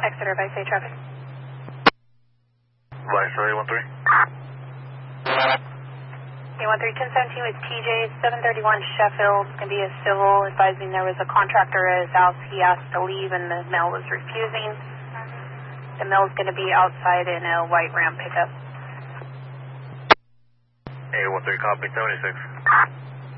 Exeter by say traffic. Viceroy 13. A13 1017 with TJ 731 Sheffield. It's going to be a civil advising there was a contractor at his house. He asked to leave and the male was refusing. The male is going to be outside in a white Ram pickup. A13 copy 76.